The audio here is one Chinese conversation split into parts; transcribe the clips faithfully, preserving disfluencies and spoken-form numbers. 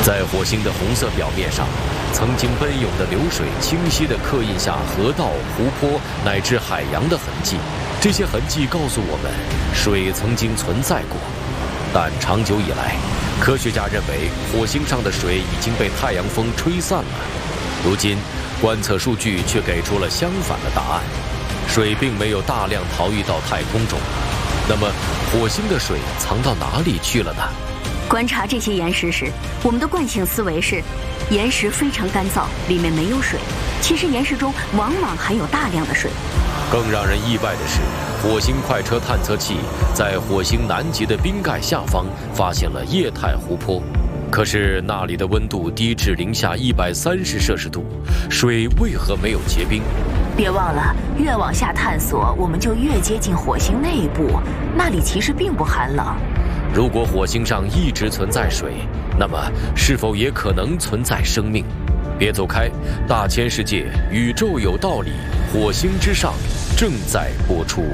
在火星的红色表面上，曾经奔涌的流水清晰地刻印下河道、湖泊乃至海洋的痕迹。这些痕迹告诉我们，水曾经存在过。但长久以来，科学家认为火星上的水已经被太阳风吹散了。如今，观测数据却给出了相反的答案：水并没有大量逃逸到太空中。那么，火星的水藏到哪里去了呢？ 观察这些岩石时，我们的惯性思维是，岩石非常干燥，里面没有水。其实岩石中往往含有大量的水。 更让人意外的是，火星快车探测器在火星南极的冰盖下方发现了液态湖泊。可是那里的温度低至零下一百三十摄氏度，水为何没有结冰？ 别忘了，越往下探索，我们就越接近火星内部，那里其实并不寒冷。 如果火星上一直存在水，那么是否也可能存在生命？别走开，大千世界，宇宙有道理，火星之上正在播出。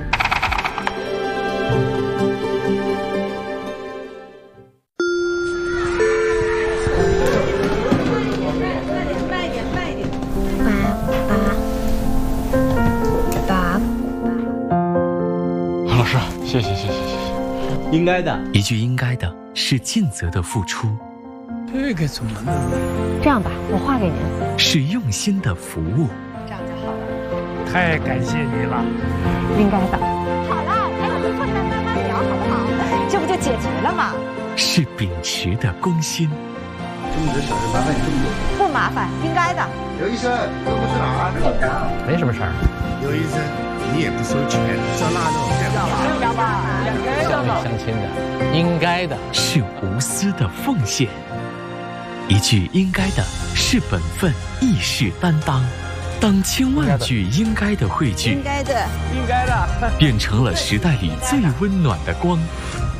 老师，谢谢谢谢谢谢。 应该的， 一句应该的是尽责的付出， 这个怎么弄？ 这样吧，我画给您。 是用心的服务。 这样就好了。 太感谢你了。 应该的。好了，陪我们坐下来慢慢聊，好不好？这不就解决了吗？ 是秉持的公心。 这么多小事麻烦你这么多。 不麻烦，应该的。 刘医生，这不是哪儿？ 没什么事儿。 刘医生，你也不收钱，上那种。 要吧， 乡里乡亲的，应该的。 是无私的奉献。一句应该的是本分，亦是担当。当千万句应该的汇聚， 应该的， 应该的， 变成了时代里最温暖的光。